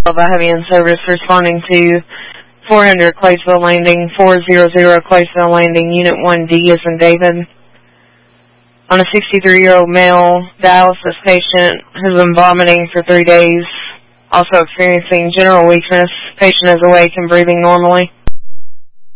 Avian Service responding to 400 Claysville Landing, 400 Claysville Landing, Unit 1D as in David. On a 63-year-old male dialysis patient who's been vomiting for 3 days, also experiencing general weakness. Patient is awake and breathing normally.